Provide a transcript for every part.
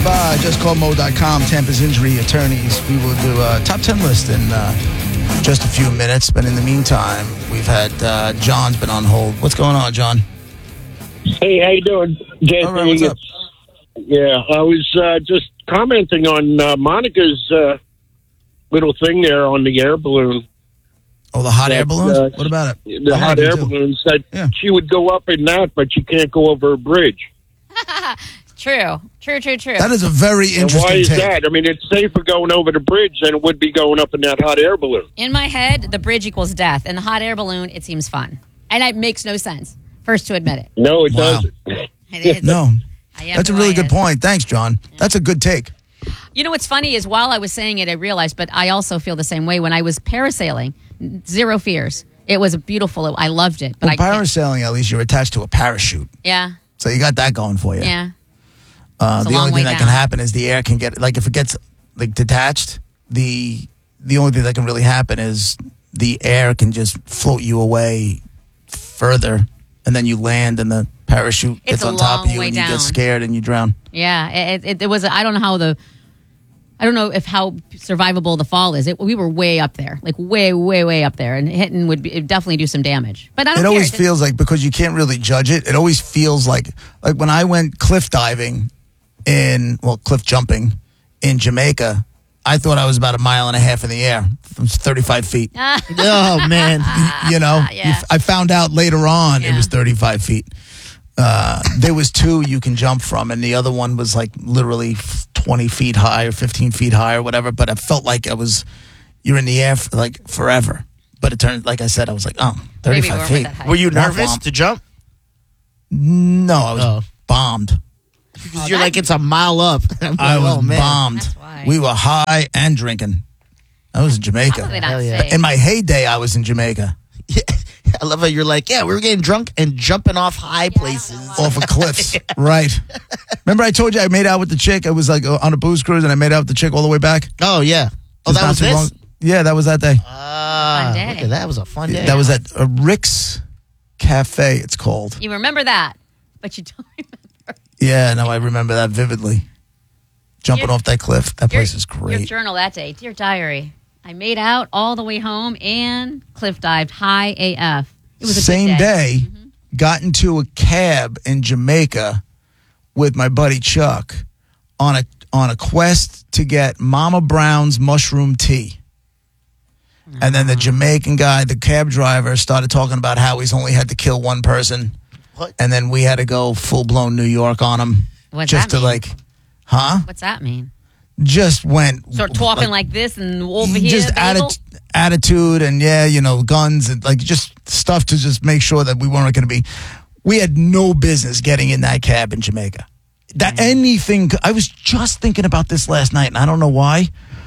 JustCallMo.com, Tampa's injury attorneys. We will do a top 10 list in just a few minutes. But in the meantime, we've had John's been on hold. What's going on, John? Hey, how you doing, Jay? All right, what's up? Yeah, I was just commenting on Monica's little thing there on the air balloon. Oh, the hot air balloons? What about it? The hot air balloons. That she would go up in that, but she can't go over a bridge. True. That is a very interesting and why is take. that? I mean, it's safer going over the bridge than it would be going up in that hot air balloon. In my head, the bridge equals death. And the hot air balloon, it seems fun. And it makes no sense. First to admit it. No, it doesn't. It is. No. That's a really who I good am. point. Thanks, John. That's a good take. You know what's funny is while I was saying it, I realized, but I also feel the same way. When I was parasailing, zero fears. It was beautiful. I loved it. But Well, parasailing, at least you're attached to a parachute. Yeah. So you got that going for you. Yeah. The only thing that can happen is the air can get, like if it gets like detached, the only thing that can really happen is the air can just float you away further, and then you land and the parachute gets on top of you and you get scared and you drown. Yeah. It was, I don't know how survivable the fall is. We were way up there, like way up there, and hitting it'd definitely do some damage. But I don't It care. always feels like, because you can't really judge it, it always feels like when I went cliff diving cliff jumping in Jamaica, I thought I was about 1.5 miles in the air from 35 feet. Oh, man. Yeah. I found out later on it was 35 feet. There was 2 you can jump from, and the other one was like literally 20 feet high or 15 feet high or whatever. But I felt like you're in the air for like forever. But it turned, like I said, I was like, 35 feet. Were you nervous to jump? No, I was bombed. Because you're like, it's a mile up. I was bombed. That's why. We were high and drinking. I was in Jamaica. Probably not Hell yeah. safe. In my heyday, I was in Jamaica. Yeah. I love how you're like, we were getting drunk and jumping off high places. Off of cliffs. Right. Remember I told you I made out with the chick? I was like on a booze cruise and I made out with the chick all the way back? Oh, yeah. Oh, that was this? Yeah, that was that day. Fun day. Look at that. That was a fun day. That was at Rick's Cafe, it's called. You remember that, but you don't remember. Yeah, no, I remember that vividly. Jumping off that cliff. That place is great. Your journal that day. Dear diary, I made out all the way home and cliff dived high AF. It was a Same good day, got into a cab in Jamaica with my buddy Chuck on a quest to get Mama Brown's mushroom tea. And then the Jamaican guy, the cab driver, started talking about how he's only had to kill one person. What? And then we had to go full-blown New York on him. What's just that to mean? What's that mean? Just went. Start talking like this and over here, just bagel? attitude and guns and like just stuff to just make sure that we weren't going to be. We had no business getting in that cab in Jamaica. I was just thinking about this last night, and I don't know why.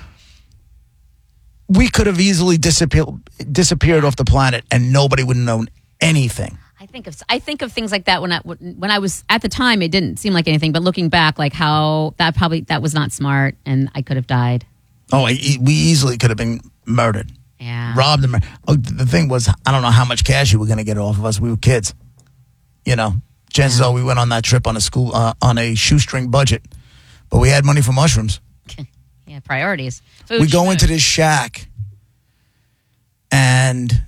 We could have easily disappeared off the planet, and nobody would have known anything. I think of things like that when I was at the time. It didn't seem like anything, but looking back, like how that was not smart, and I could have died. Oh, we easily could have been murdered. Yeah, robbed and the thing was, I don't know how much cash you were going to get off of us. We were kids, Chances are we went on that trip on a shoestring budget, but we had money for mushrooms. Yeah, priorities. We go into this shack, and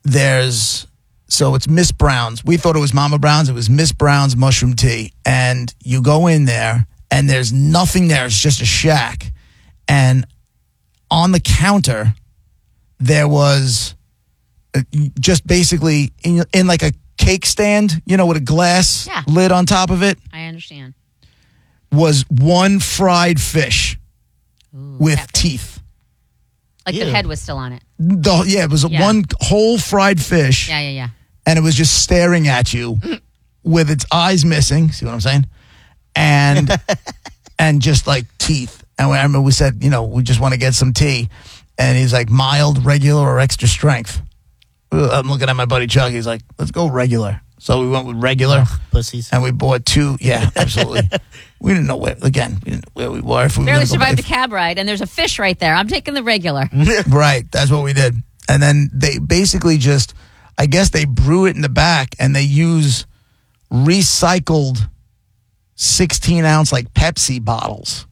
it's Miss Brown's. We thought it was Mama Brown's. It was Miss Brown's mushroom tea. And you go in there, and there's nothing there. It's just a shack. And on the counter, there was just basically in like a cake stand, with a glass lid on top of it. I understand. Was one fried fish with teeth. Like the head was still on it. It was one whole fried fish. Yeah. And it was just staring at you with its eyes missing. See what I'm saying? And and just like teeth. And I remember we said, we just want to get some tea. And he's like, mild, regular, or extra strength. I'm looking at my buddy Chuck. He's like, let's go regular. So we went with regular. Pussies. And we bought 2. Yeah, absolutely. We didn't know where we were. If we barely were survived the cab ride, and there's a fish right there. I'm taking the regular. Right. That's what we did. And then they basically I guess they brew it in the back, and they use recycled 16-ounce like Pepsi bottles.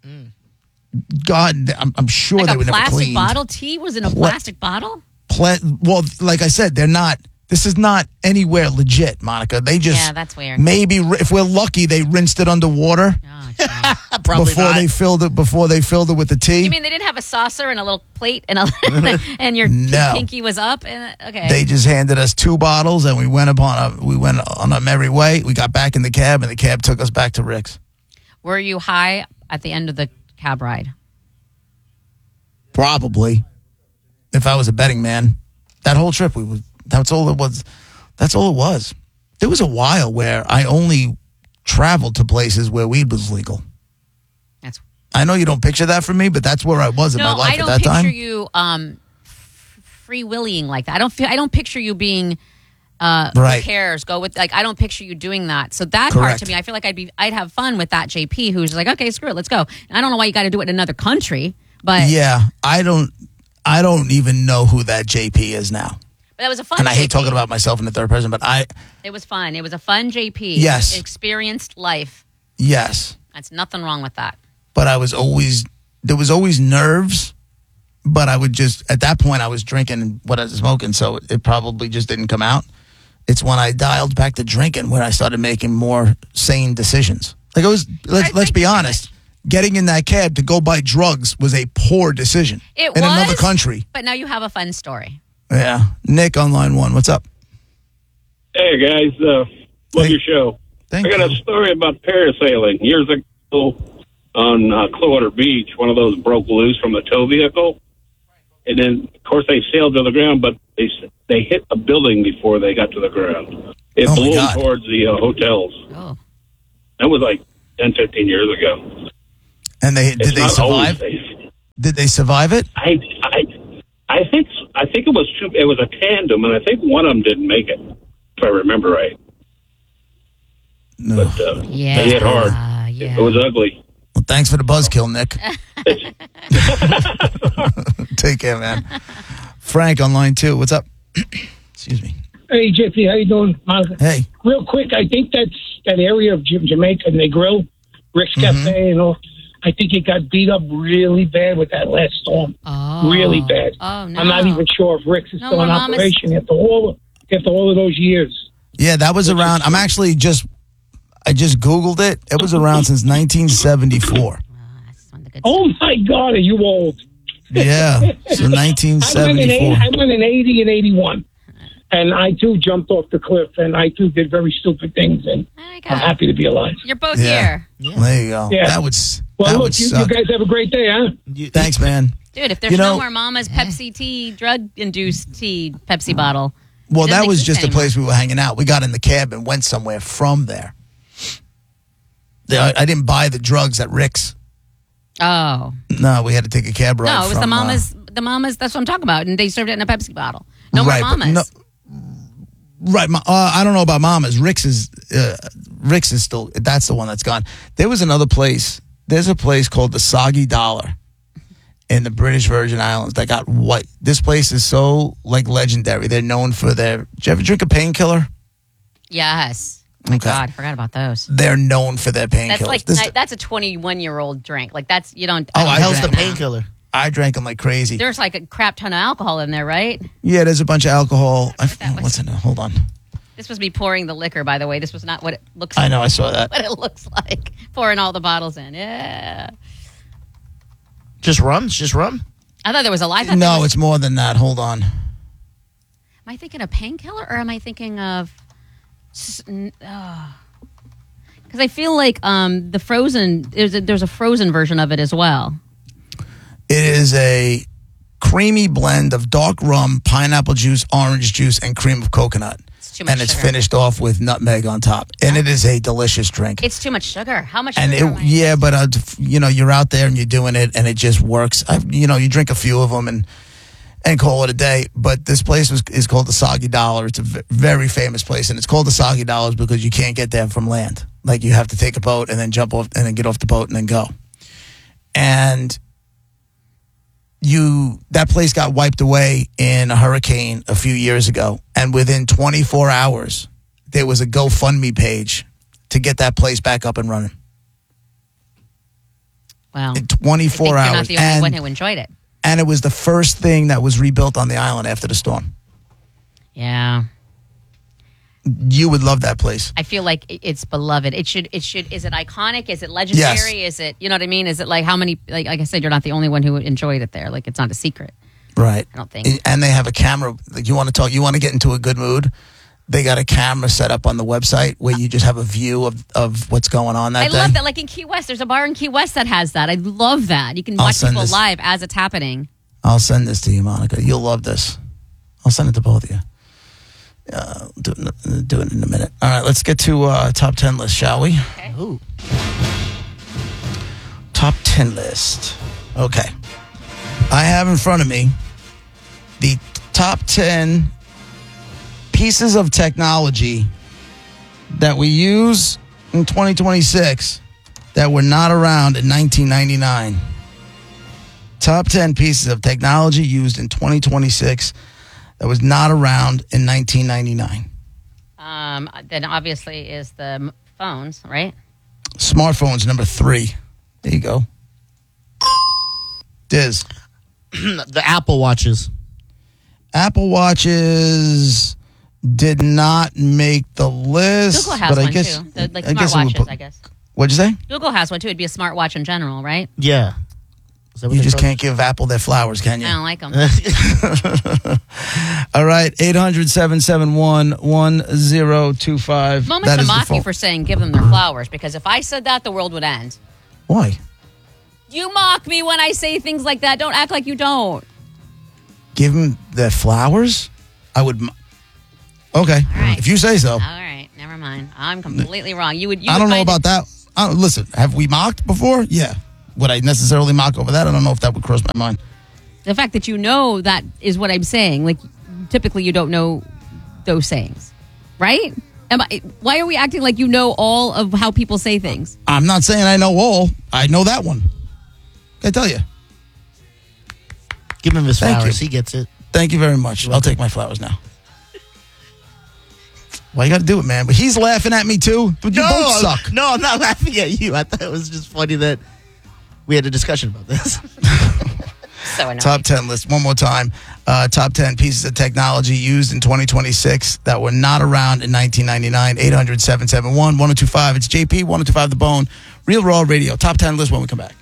God, I'm sure Like they a were never plastic cleaned. bottle? Tea was in a plastic bottle? Well, like I said, they're not. This is not anywhere legit, Monica. They just Yeah, that's weird. Maybe if we're lucky, they rinsed it underwater Oh, geez. Probably before not. they filled it. Before they filled it with the tea. You mean they didn't have a saucer and a little plate and and your No. pinky was up? And okay. They just handed us 2 bottles, and we went on our merry way. We got back in the cab, and the cab took us back to Rick's. Were you high at the end of the cab ride? Probably, if I was a betting man, that whole trip that's all it was. That's all it was. There was a while where I only traveled to places where weed was legal. That's I know you don't picture that from me, but that's where I was in my no. life I don't at that picture time. you free willing like that. I don't picture you being. Right. Who cares? Go with I don't picture you doing that. So that part Correct. to me, I feel like I'd have fun with that JP who's like, okay, screw it, let's go. And I don't know why you got to do it in another country, but Yeah, I don't even know who that JP is now. But that was a fun. And I hate JP. talking about myself in the third person, but It was fun. It was a fun JP. Yes. Experienced life. yes. That's nothing wrong with that. But there was always nerves, but I would just, at that point I was drinking what I was smoking, so it probably just didn't come out. It's when I dialed back to drinking when I started making more sane decisions. Like it was, let's be honest, getting in that cab to go buy drugs was a poor decision It in was another country. But now you have a fun story. Yeah. Nick on line 1, what's up? Hey guys, love Hey. your show. Thank I got you. a story about parasailing. Years ago on Clearwater Beach, one of those broke loose from the tow vehicle, and then of course they sailed to the ground, but they hit a building before they got to the ground. It Oh, my blew God. towards the hotels. Oh. That was like 10, 15 years ago. And It's did they not always survive? safe. Did they survive it? I think it was two. It was a tandem, and I think one of them didn't make it, if I remember right. No. But Yeah. they hit hard. Yeah. It was ugly. Well, thanks for the buzzkill, Nick. Take care, man. Frank on line 2, what's up? Excuse me. Hey, Jeffy, how you doing? Monica? Hey. Real quick, I think that's that area of Jamaica, and they grill, Rick's Cafe and all. I think it got beat up really bad with that last storm. Oh. Really bad. Oh, no. I'm not even sure if Rick's is No still more in mamas. operation after all of those years. Yeah, that was around. I just Googled it. It was around since 1974. That's one of the good Oh, my God, are you old? Yeah, so I went 1974. in 80 and 81. And I, too, jumped off the cliff, and I, too, did very stupid things, and I I'm happy to be alive. You're both Yeah. here. There you go. Yeah. That would You suck. guys have a great day, huh? Thanks, man. Dude, if there's You know- no more Mama's Pepsi tea, drug-induced tea Pepsi bottle. Well, it doesn't that was exist just a anymore. place we were hanging out. We got in the cab and went somewhere from there. I didn't buy the drugs at Rick's. Oh. No, we had to take a cab ride. No, it was from, the Mama's, that's what I'm talking about. And they served it in a Pepsi bottle. No right, more but Mama's. Right. I don't know about Mama's. Rick's is still, that's the one that's gone. There was another place. There's a place called the Soggy Dollar in the British Virgin Islands that got white. This place is so like legendary. They're known for their, did you ever drink a painkiller? Yes. Oh my Okay. God, I forgot about those. They're known for their painkillers. That's like, This- that's a 21-year-old drink. Like that's, you don't. Oh, don't I do Hell's that the now. painkiller. I drank them like crazy. There's like a crap ton of alcohol in there, right? Yeah, there's a bunch of alcohol. that was. What's in it? Hold on. This was me pouring the liquor, by the way. This was not what it looks I know, I saw that. what it looks like. Pouring all the bottles in. Yeah. Just rum? It's just rum? I thought there was a lot. No, it's more than that. Hold on. Am I thinking of painkiller or am I thinking of? Because I feel like the frozen. There's a frozen version of it as well. It is a creamy blend of dark rum, pineapple juice, orange juice, and cream of coconut. It's too much And it's sugar. finished off with nutmeg on top. And it is a delicious drink. It's too much sugar. How much? And sugar am I- yeah, but you're out there and you're doing it, and it just works. You drink a few of them and call it a day. But this place is called the Soggy Dollar. It's a very famous place, and it's called the Soggy Dollars because you can't get there from land. Like you have to take a boat and then jump off and then get off the boat and then go. And that place got wiped away in a hurricane a few years ago, and within 24 hours, there was a GoFundMe page to get that place back up and running. Wow. In 24 You're hours. not the only one who enjoyed it. And it was the first thing that was rebuilt on the island after the storm. Yeah. You would love that place. I feel like it's beloved. It should. Is it iconic? Is it legendary? Yes. Is it, you know what I mean? Is it like how many, like I said, you're not the only one who enjoyed it there. Like it's not a secret. Right. I don't think. And they have a camera. Like you want to get into a good mood. They got a camera set up on the website where you just have a view of what's going on that day. I love that. Like in Key West, there's a bar in Key West that has that. I love that. You can watch people live as it's happening. I'll send this to you, Monica. You'll love this. I'll send it to both of you. Do it in a minute. All right, let's get to top 10 list, shall we? Okay. Ooh. Top 10 list. Okay. I have in front of me the top 10 pieces of technology that we use in 2026 that were not around in 1999. Top 10 pieces of technology used in 2026 that was not around in 1999. Then obviously is the phones, right? Smartphones, number 3. There you go. Diz. The Apple Watches. Apple Watches did not make the list. Google has but one I guess, too. The, like I guess it would smartwatches, I guess. What'd you say? Google has one too. It'd be a smartwatch in general, right? Yeah. Is that what You they just call can't give Apple their flowers, can you? I don't like them. All right, 800-771-1025. Moments That to is the mock phone. you for saying give them their flowers, because if I said that, the world would end. Why? You mock me when I say things like that. Don't act like you don't. Give them their flowers? I would. Okay, right. if you say so. All right, never mind. I'm completely wrong. You would. I don't know about that. Listen, have we mocked before? Yeah. Would I necessarily mock over that? I don't know if that would cross my mind. The fact that you know that is what I'm saying. Like, typically you don't know those sayings, right? Why are we acting like you know all of how people say things? I'm not saying I know all. I know that one. I tell you. Give him his Thank flowers. you. He gets it. Thank you very much. I'll take my flowers now. Well, you got to do it, man. But he's laughing at me too. But you both suck. No, I'm not laughing at you. I thought it was just funny that we had a discussion about this. So annoying. Top 10 list. One more time. Top 10 pieces of technology used in 2026 that were not around in 1999. 800-771-1025. It's JP, 1025 The Bone. Real Raw Radio. Top 10 list when we come back.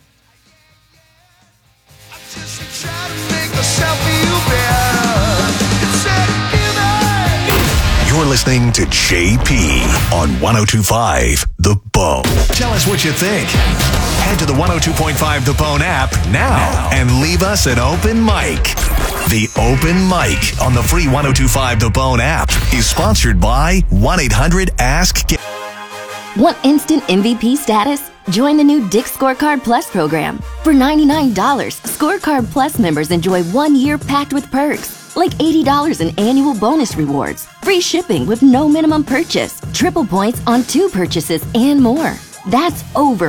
You're listening to JP on 102.5 The Bone. Tell us what you think. Head to the 102.5 The Bone app now and leave us an open mic. The open mic on the free 102.5 The Bone app is sponsored by 1-800-ASK. Want instant MVP status? Join the new Dick's Scorecard Plus program. For $99, Scorecard Plus members enjoy 1 year packed with perks, like $80 in annual bonus rewards, free shipping with no minimum purchase, triple points on 2 purchases, and more. That's over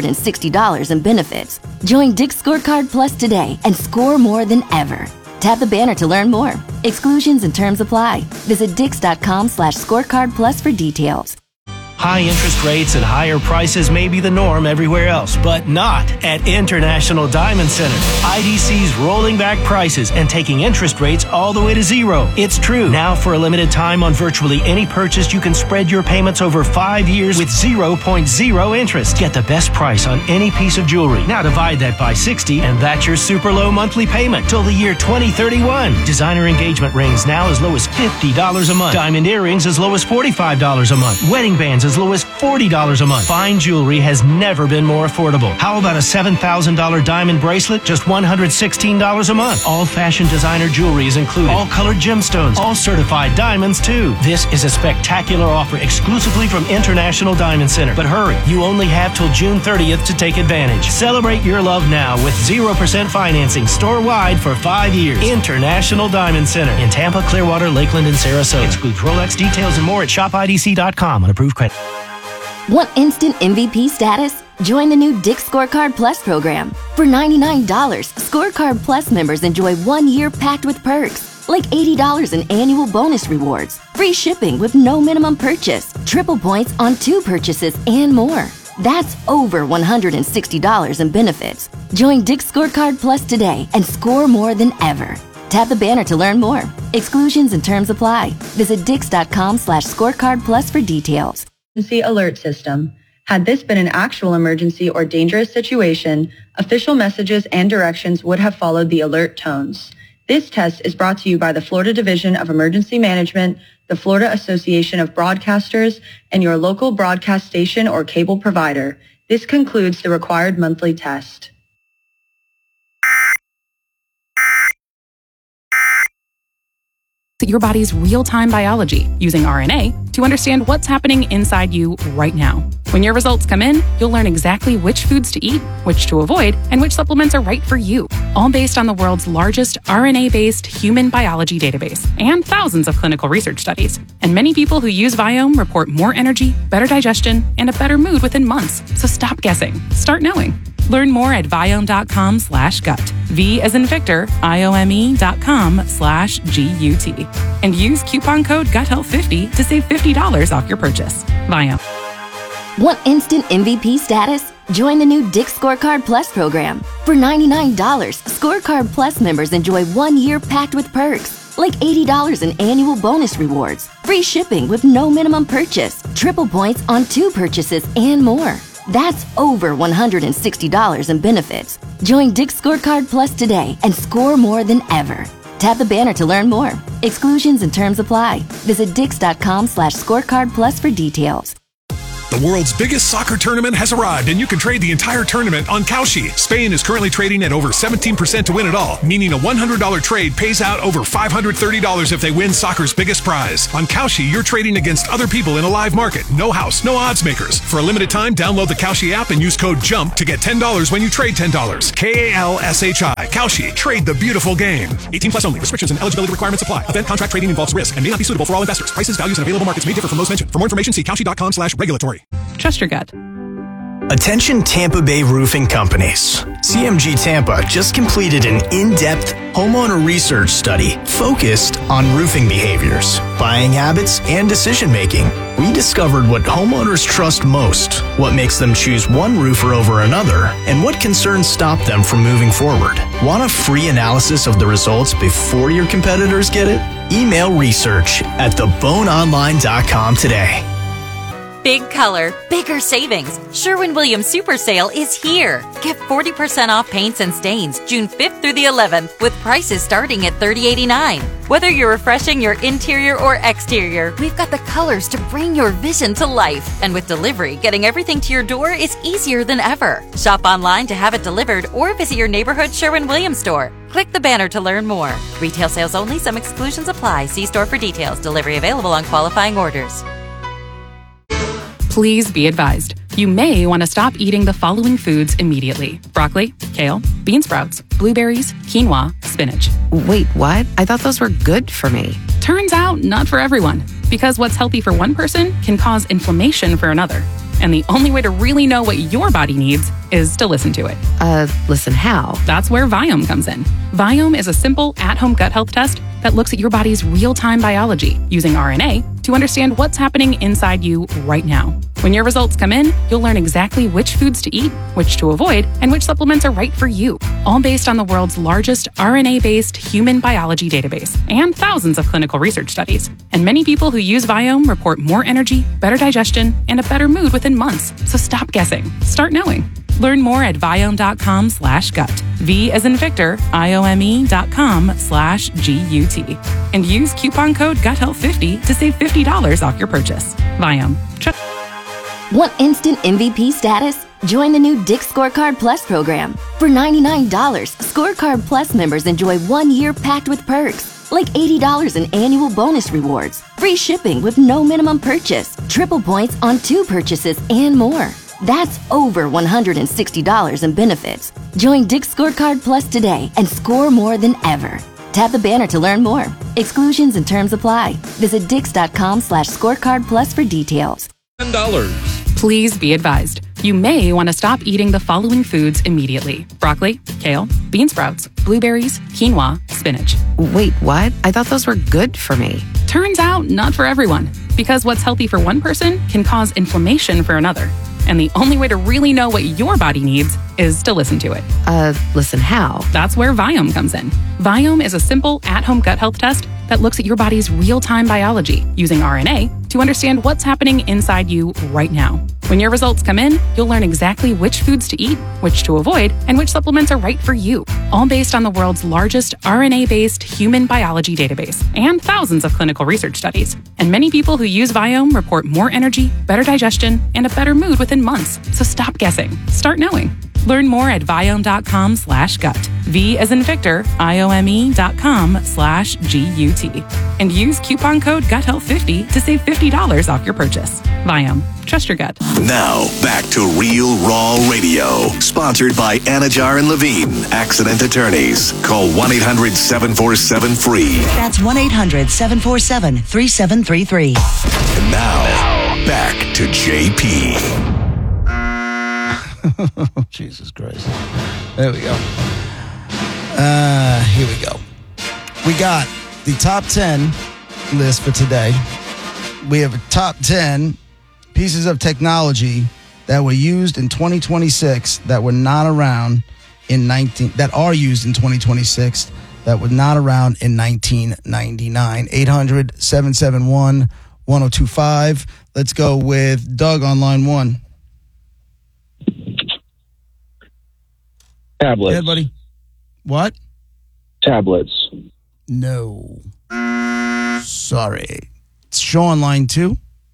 $160 in benefits. Join Dick's Scorecard Plus today and score more than ever. Tap the banner to learn more. Exclusions and terms apply. Visit dix.com/scorecard plus for details. High interest rates and higher prices may be the norm everywhere else, but not at International Diamond Center. IDC's rolling back prices and taking interest rates all the way to 0. It's true. Now for a limited time on virtually any purchase, you can spread your payments over 5 years with 0.0 interest. Get the best price on any piece of jewelry. Now divide that by 60 and that's your super low monthly payment till the year 2031. Designer engagement rings now as low as $50 a month. Diamond earrings as low as $45 a month. Wedding bands as low as $40 a month. Fine jewelry has never been more affordable. How about a $7,000 diamond bracelet? Just $116 a month. All fashion designer jewelry is included. All colored gemstones. All certified diamonds too. This is a spectacular offer exclusively from International Diamond Center. But hurry, you only have till June 30th to take advantage. Celebrate your love now with 0% financing store-wide for 5 years. International Diamond Center in Tampa, Clearwater, Lakeland, and Sarasota. Excludes Rolex. Details and more at shopidc.com on approved credit. Want instant MVP status? Join the new Dick's Scorecard Plus program. For $99, Scorecard Plus members enjoy 1 year packed with perks, like $80 in annual bonus rewards, free shipping with no minimum purchase, triple points on 2 purchases, and more. That's over $160 in benefits. Join Dick's Scorecard Plus today and score more than ever. Tap the banner to learn more. Exclusions and terms apply. Visit dix.com/scorecard plus for details. Emergency alert system. Had this been an actual emergency or dangerous situation, official messages and directions would have followed the alert tones. This test is brought to you by the Florida Division of Emergency Management, the Florida Association of Broadcasters, and your local broadcast station or cable provider. This concludes the required monthly test. Your body's real-time biology using RNA to understand what's happening inside you right now. When your results come in, you'll learn exactly which foods to eat, which to avoid, and which supplements are right for you, all based on the world's largest RNA-based human biology database and thousands of clinical research studies. And many people who use Viome report more energy, better digestion, and a better mood within months. So stop guessing. Start knowing. Learn more at Viome.com/gut. V as in Victor, IOME.com/GUT. And use coupon code GUTHEALTH50 to save $50 off your purchase. Viome. Want instant MVP status? Join the new Dick's Scorecard Plus program. For $99, Scorecard Plus members enjoy 1 year packed with perks, like $80 in annual bonus rewards, free shipping with no minimum purchase, triple points on 2 purchases, and more. That's over $160 in benefits. Join Dick's Scorecard Plus today and score more than ever. Tap the banner to learn more. Exclusions and terms apply. Visit dix.com/scorecard plus for details. The world's biggest soccer tournament has arrived, and you can trade the entire tournament on Kalshi. Spain is currently trading at over 17% to win it all, meaning a $100 trade pays out over $530 if they win soccer's biggest prize. On Kalshi, you're trading against other people in a live market. No house, no odds makers. For a limited time, download the Kalshi app and use code JUMP to get $10 when you trade $10. KALSHI. Kalshi. Trade the beautiful game. 18 plus only. Restrictions and eligibility requirements apply. Event contract trading involves risk and may not be suitable for all investors. Prices, values, and available markets may differ from those mentioned. For more information, see Kalshi.com/regulatory. Trust your gut. Attention Tampa Bay roofing companies. CMG Tampa just completed an in-depth homeowner research study focused on roofing behaviors, buying habits, and decision-making. We discovered what homeowners trust most, what makes them choose one roofer over another, and what concerns stop them from moving forward. Want a free analysis of the results before your competitors get it? Email research at theboneonline.com today. Big color, bigger savings. Sherwin-Williams Super Sale is here. Get 40% off paints and stains June 5th through the 11th with prices starting at $30.89. Whether you're refreshing your interior or exterior, we've got the colors to bring your vision to life. And with delivery, getting everything to your door is easier than ever. Shop online to have it delivered or visit your neighborhood Sherwin-Williams store. Click the banner to learn more. Retail sales only. Some exclusions apply. See store for details. Delivery available on qualifying orders. Please be advised. You may want to stop eating the following foods immediately: broccoli, kale, bean sprouts, blueberries, quinoa, spinach. Wait, what? I thought those were good for me. Turns out, not for everyone. Because what's healthy for one person can cause inflammation for another. And the only way to really know what your body needs is to listen to it. Listen how? That's where Viome comes in. Viome is a simple at-home gut health test that looks at your body's real-time biology using RNA to understand what's happening inside you right now. When your results come in, you'll learn exactly which foods to eat, which to avoid, and which supplements are right for you, all based on the world's largest RNA-based human biology database and thousands of clinical research studies. And many people who use Viome report more energy, better digestion, and a better mood within months. So stop guessing. Start knowing. Learn more at Viome.com/gut. V as in Victor, IOME.com/GUT. And use coupon code GUTHEALTH50 to save $50 off your purchase. Viome. Want instant MVP status? Join the new Dick's Scorecard Plus program. For $99, Scorecard Plus members enjoy 1 year packed with perks, like $80 in annual bonus rewards, free shipping with no minimum purchase, triple points on 2 purchases, and more. That's over $160 in benefits. Join Dick's Scorecard Plus today and score more than ever. Tap the banner to learn more. Exclusions and terms apply. Visit dix.com/scorecard plus for details. $10. Please be advised. You may want to stop eating the following foods immediately: broccoli, kale, bean sprouts, blueberries, quinoa, spinach. Wait, what? I thought those were good for me. Turns out, not for everyone, because what's healthy for one person can cause inflammation for another. And the only way to really know what your body needs is to listen to it. Listen how? That's where Viome comes in. Viome is a simple, at-home gut health test that looks at your body's real-time biology using RNA to understand what's happening inside you right now. When your results come in, you'll learn exactly which foods to eat, which to avoid, and which supplements are right for you. All based on the world's largest RNA-based human biology database and thousands of clinical research studies. And many people who use Viome report more energy, better digestion, and a better mood within months. So stop guessing. Start knowing. Learn more at Viome.com/gut. V as in Victor, IOME.com/GUT. And use coupon code GUTHEALTH50 to save $50 off your purchase. Viome. Trust your gut. Now, back to Real Raw Radio. Sponsored by Anajar and Levine, accident attorneys. Call 1-800-747-FREE. That's 1-800-747-3733. And now, back to JP. Jesus Christ. There we go. Here we go. We got the top 10 list for today. We have a top 10 pieces of technology that were used in 2026 that were not around that are used in 2026 that were not around in 1999. 800-771-1025. Let's go with Doug on line 1. Tablets. Yeah, buddy. What? Tablets. No. Sorry. It's Sean, line 2.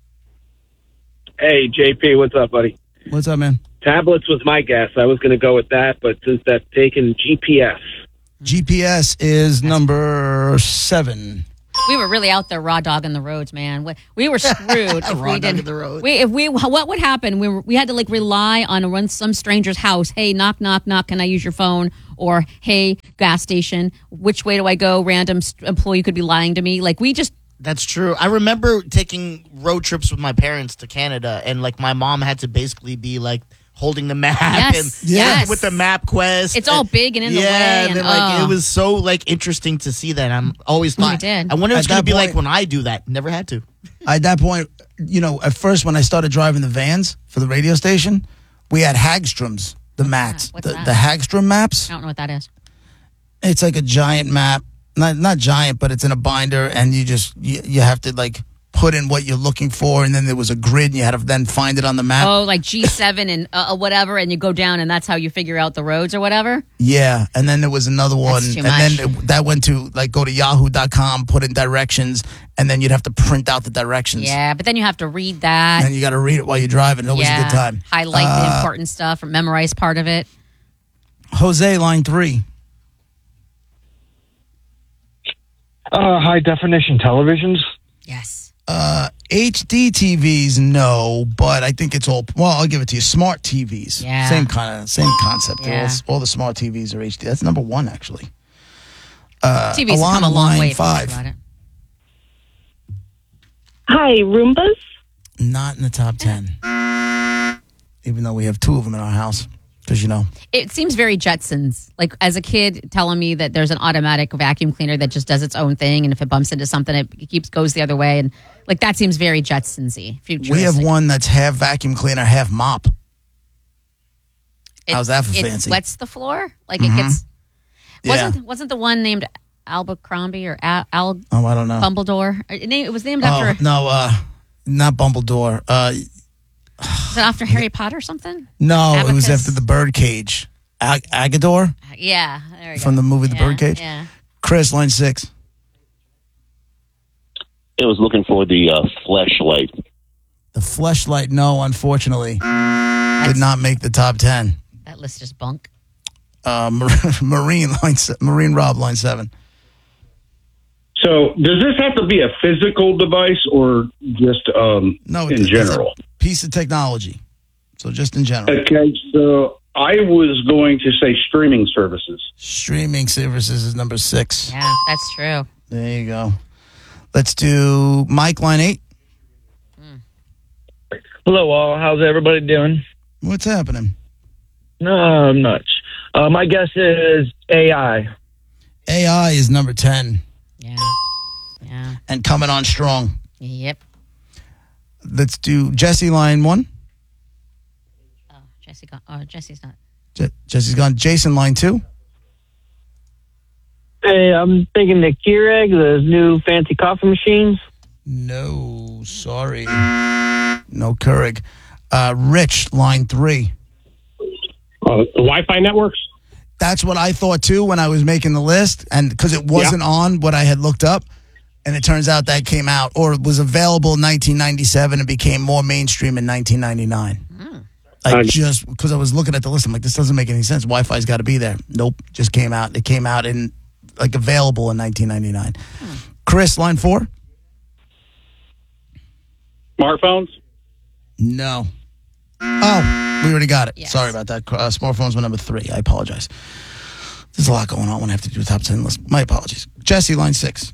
Hey, JP, what's up, buddy? What's up, man? Tablets was my guess. I was going to go with that, but since that's taken, GPS. GPS is number 7. We were really out there raw dogging the roads, man. We were screwed if we didn't. What would happen? We had to rely on some stranger's house. Hey, knock, knock, knock. Can I use your phone? Or hey, gas station. Which way do I go? Random employee could be lying to me. That's true. I remember taking road trips with my parents to Canada, and my mom had to basically be holding the map yes. with the map quest. It's all big and in the way. And it was so interesting to see that. I'm always thought, I wonder what it's going to be like when I do that. Never had to. At that point, at first when I started driving the vans for the radio station, we had Hagstroms, the maps, the Hagstrom maps. I don't know what that is. It's like a giant map, not giant, but it's in a binder, and you have to put in what you're looking for, and then there was a grid, and you had to then find it on the map. Oh, like G7 and whatever, and you go down, and that's how you figure out the roads or whatever? Yeah, and then there was another one, That's too and much. then that went to, go to yahoo.com, put in directions, and then you'd have to print out the directions. Yeah, but then you have to read that. And then you got to read it while you're driving. It was a good time. Highlight the important stuff or memorize part of it. Jose, line 3. High definition televisions. Yes. HD TVs, no, but I think it's all. Well, I'll give it to you. Smart TVs, Yeah. same concept. Yeah. All the smart TVs are HD. That's number 1, actually. TV's Alana, come a long line way. If you think 5. about it. Hi, Roombas? Not in the top 10, even though we have 2 of them in our house. Because It seems very Jetsons. As a kid telling me that there's an automatic vacuum cleaner that just does its own thing, and if it bumps into something, it goes the oty way, and that seems very Jetsons-y. we have one that's half vacuum cleaner, half mop. How's that for fancy? It wets the floor, it Mhm. gets. Yeah. Wasn't the one named Abercrombie or Al? Oh, I don't know. Bumbledore. It was named after. No, not Bumbledore. Was it after Harry Potter or something? No, it was Abacus. after the birdcage. Agador Yeah, there we go. from the movie The Birdcage. Yeah. Chris, line 6. I was looking for the fleshlight. The fleshlight, no, unfortunately, did not make the top 10. That list is bunk. Marine Rob, line 7. So, does this have to be a physical device or just No, in general? It's a piece of technology. So just in general. Okay, so I was going to say streaming services. Streaming services is number 6. Yeah, that's true. There you go. Let's do Mike, line 8. Hello, all. How's everybody doing? What's happening? No, much. My guess is AI. AI is number 10. Yeah. and coming on strong. Yep. Let's do Jesse, line 1. Jesse's not. Jesse's gone. Jason, line 2. Hey, I'm thinking the Keurig, the new fancy coffee machines. No, sorry. No Keurig. Rich, line 3. The Wi-Fi networks? That's what I thought, too, when I was making the list, and because it wasn't on what I had looked up, and it turns out that came out, or was available in 1997 and became more mainstream in 1999. Just because I was looking at the list, I'm like, this doesn't make any sense. Wi-Fi's got to be there. Nope, just came out. It came out in, available in 1999. Chris, line 4. Smartphones? No. Oh, we already got it. Yes. Sorry about that. Smartphones were number 3. I apologize. There's a lot going on when I have to do a top 10 list. My apologies. Jesse, line 6.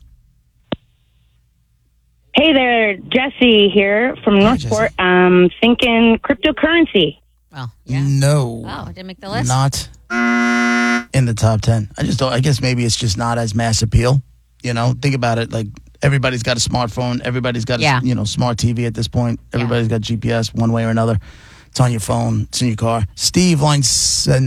Hey there, Jesse here from Northport. Thinking cryptocurrency. Well, yeah. No. Oh, I didn't make the list? Not in the top 10. I guess maybe it's just not as mass appeal. Think about it. Everybody's got a smartphone. Everybody's got a smart TV at this point. Everybody's got GPS one way or another. It's on your phone. It's in your car. Steve, line 7.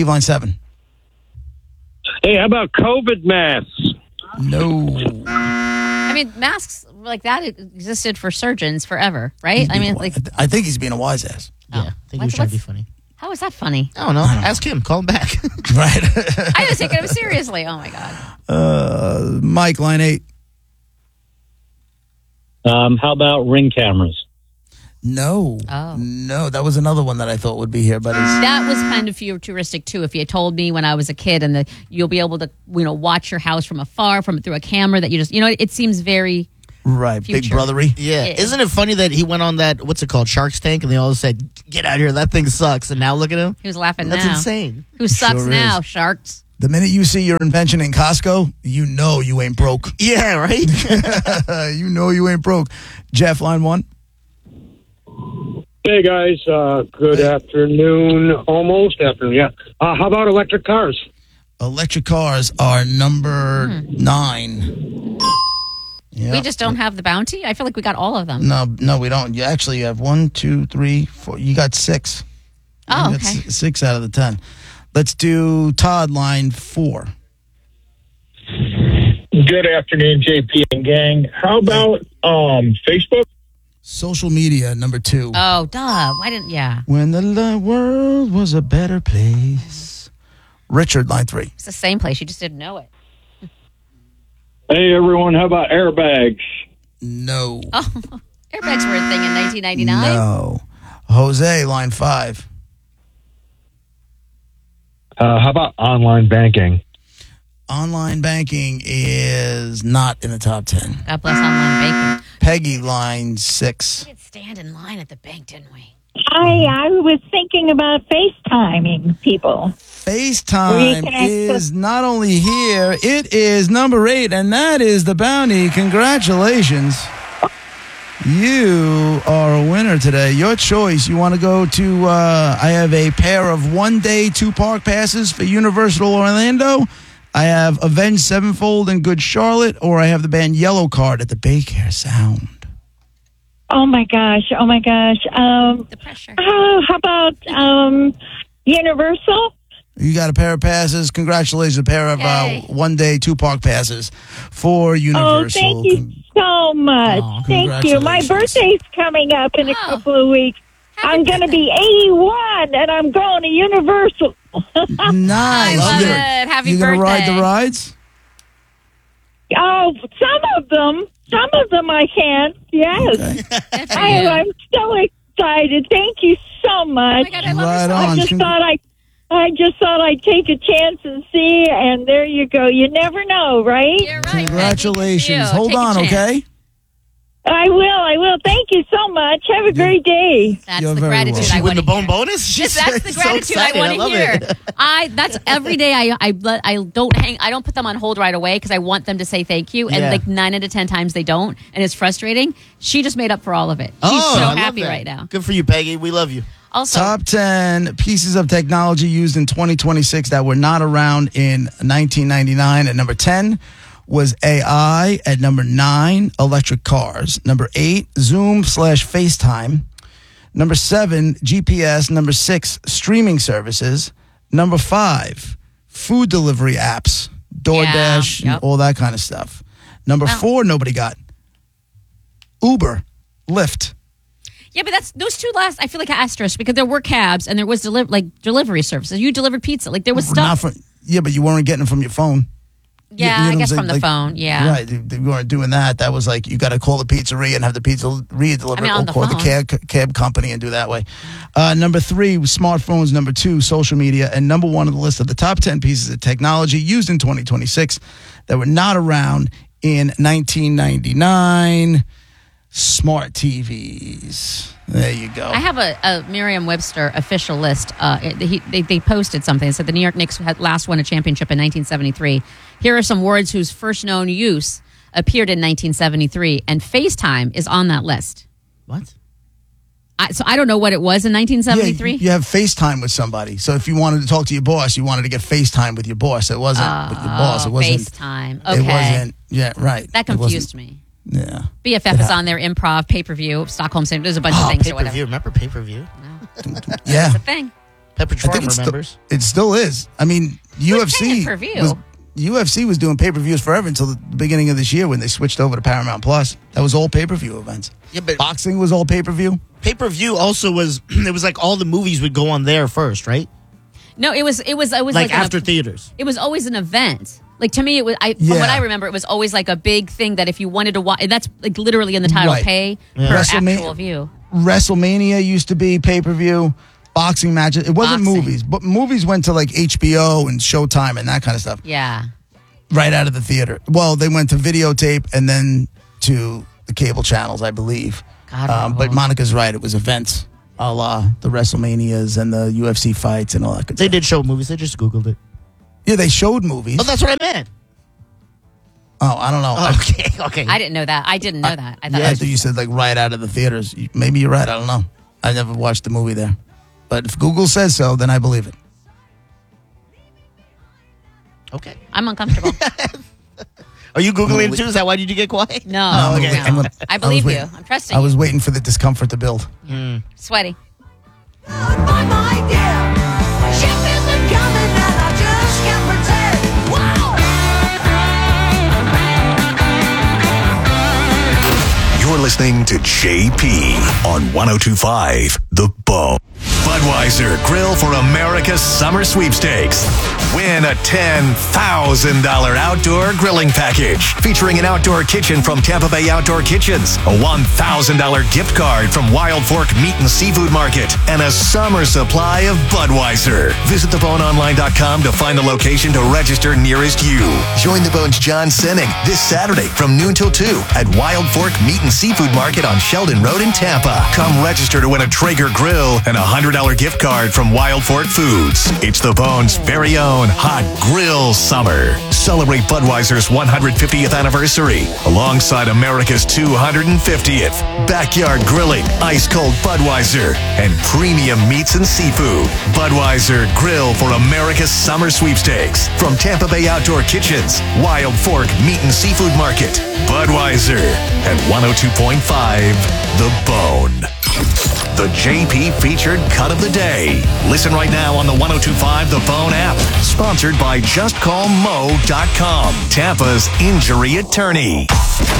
Hey, how about COVID masks? No. I mean, masks like that existed for surgeons forever, right? I think he's being a wise ass. Yeah, I think he was trying to be funny. How is that funny? I don't know. Ask him. Call him back. Right. I was taking him seriously. Oh, my God. Mike, line 8. How about Ring cameras? No. Oh. No, that was another one that I thought would be here, but that was kind of futuristic too. If you had told me when I was a kid and you'll be able to, watch your house from afar through a camera that you just, it seems very right, future. Big brothery. Yeah. Isn't it funny that he went on that, what's it called, Shark's Tank, and they all said, get out of here, that thing sucks, and now look at him. He was laughing That's now. insane. Who sucks sure now, is. Sharks? The minute you see your invention in Costco, you know you ain't broke. Yeah, right? You know you ain't broke. Jeff, line 1. Hey, guys. Good afternoon. Almost afternoon, yeah. How about electric cars? Electric cars are number 9. Yep. We just don't have the bounty? I feel like we got all of them. No, we don't. You actually have 1, 2, 3, 4. You got 6. Oh, okay. 6 out of the 10. Let's do Todd, line 4. Good afternoon, JP and gang. How about Facebook? Social media, number 2. Oh, duh. Why didn't, When the world was a better place. Richard, line 3. It's the same place. You just didn't know it. Hey, everyone. How about airbags? No. Oh, airbags were a thing in 1999? No. Jose, line 5. How about online banking? Online banking is not in the top 10. God bless online banking. Peggy, line 6. We did stand in line at the bank, didn't we? I was thinking about FaceTiming people. FaceTime is not only here, it is number 8, and that is the bounty. Congratulations. You are a winner today. Your choice. You want to go to, I have a pair of 1-day 2-park passes for Universal Orlando. I have Avenged Sevenfold in Good Charlotte, or I have the band Yellow Card at the Baycare Sound. Oh my gosh. The pressure. How about Universal? You got a pair of passes. Congratulations, a pair of 1-day 2-park passes for Universal. Oh, thank you so much. Thank you. My birthday's coming up in a couple of weeks. I'm going to be 81, and I'm going to Universal. Nice. I love it. Happy you birthday. You going to ride the rides? Oh, some of them I can. Yes. Okay. I'm so excited. Thank you so much. Oh my God, I love right this. on. I just thought I'd take a chance and see, and there you go. You never know, right? You're right. Congratulations. Hold Hold on, okay? I will. Thank you so much. Have a great day. That's You're the very gratitude welcome. I Win want the to bone hear. bonus? Yes, that's the So gratitude I excited. want to love hear. it. That's every day. I don't put them on hold right away because I want them to say thank you, and Yeah. 9 out of 10 times they don't, and it's frustrating. She just made up for all of it. She's Oh, so I love happy that. right now. Good for you, Peggy. We love you. Also, Top 10 pieces of technology used in 2026 that were not around in 1999. At number 10, was AI. At number 9, electric cars. Number 8, Zoom/FaceTime. Number 7, GPS. Number 6, streaming services. Number 5, food delivery apps, DoorDash, and all that kind of stuff. Number 4, nobody got. Uber, Lyft. Yeah, but those two last. I feel like asterisk because there were cabs and there was delivery services. You delivered pizza, like there was stuff. But you weren't getting it from your phone. Yeah, I guess from the phone. Yeah, right. You weren't doing that. That was like you got to call the pizzeria and have the pizzeria deliver, or call the cab company and do that way. Number 3, smartphones. Number 2, social media, and number 1 on the list of the top 10 pieces of technology used in 2026 that were not around in 1999. Smart TVs. There you go. I have a Merriam-Webster official list. They posted something. It said the New York Knicks had last won a championship in 1973. Here are some words whose first known use appeared in 1973, and FaceTime is on that list. What? So I don't know what it was in 1973. Yeah, you have FaceTime with somebody. So if you wanted to talk to your boss, you wanted to get FaceTime with your boss. It wasn't with your boss. It wasn't FaceTime. Okay. It wasn't. Yeah, right. That confused me. Yeah. BFF is on their improv, pay-per-view, Stockholm Syndrome. There's a bunch of things or whatever. Remember pay-per-view? Yeah. It's a thing. Pepperidge Farm remembers. It still is. I mean, UFC was doing pay-per-views forever until the beginning of this year when they switched over to Paramount Plus. That was all pay-per-view events. Yeah, but boxing was all pay-per-view. Pay-per-view also was. It was like all the movies would go on there first, right? No, it was like after theaters. It was always an event. Like to me, it was. From what I remember, it was always like a big thing that if you wanted to watch, that's like literally in the title, pay per actual view. WrestleMania used to be pay-per-view. Boxing matches. It wasn't movies, but movies went to like HBO and Showtime and that kind of stuff. Yeah. Right out of the theater. Well, they went to videotape and then to the cable channels, I believe. But Monica's right. It was events, a la the WrestleManias and the UFC fights and all that good stuff. They did show movies. They just Googled it. Yeah, they showed movies. Oh, that's what I meant. Oh, I don't know. Oh, okay. I didn't know that. I didn't know that. I thought I thought you said like right out of the theaters. Maybe you're right. I don't know. I never watched the movie there. But if Google says so, then I believe it. Okay. I'm uncomfortable. Are you Googling too? Is that why did you get quiet? No. Okay. I believe you. I'm trusting you. I was waiting for the discomfort to build. Sweaty. You're listening to JP on 102.5 The Bone. Budweiser Grill for America's Summer Sweepstakes. Win a $10,000 outdoor grilling package featuring an outdoor kitchen from Tampa Bay Outdoor Kitchens, a $1,000 gift card from Wild Fork Meat and Seafood Market, and a summer supply of Budweiser. Visit theboneonline.com to find the location to register nearest you. Join the Bone's John Sinning this Saturday from noon till 2 at Wild Fork Meat and Seafood Market on Sheldon Road in Tampa. Come register to win a Traeger grill and a $100 gift card from Wild Fork Foods. It's the Bone's very own Hot Grill Summer. Celebrate Budweiser's 150th anniversary alongside America's 250th. Backyard grilling, ice cold Budweiser, and premium meats and seafood. Budweiser Grill for America's Summer Sweepstakes from Tampa Bay Outdoor Kitchens, Wild Fork Meat and Seafood Market. Budweiser at 102.5 The Bone. The JP featured cut of the day. Listen right now on the 102.5 The Bone app. Sponsored by JustCallMo.com, Tampa's injury attorney.